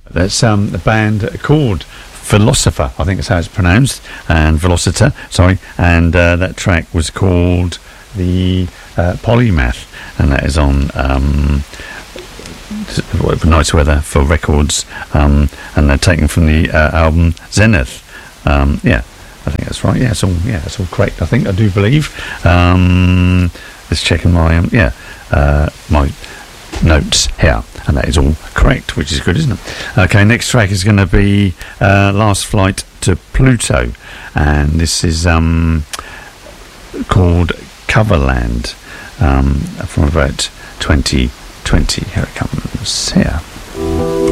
That's the band called Philosopher, I think that's how it's pronounced, and Velociter, sorry, and that track was called the Polymath, and that is on Nice Weather for Records, and they're taken from the album Zenith. Yeah, I think that's right. Yeah, it's all correct. I think, I do believe. Let's check in my my notes here, and that is all correct, which is good, isn't it? Okay, next track is going to be Last Flight to Pluto, and this is called Coverland, from about 2020. Here it comes here.